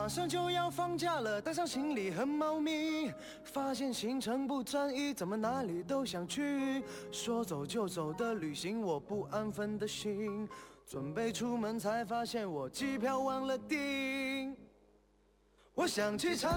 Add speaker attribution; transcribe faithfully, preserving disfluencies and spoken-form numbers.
Speaker 1: 马上就要放假了，带上行李和猫咪，发现行程不专一，怎么哪里都想去。说走就走的旅行，我不安分的心，准备出门才发现我机票忘了订。我想去长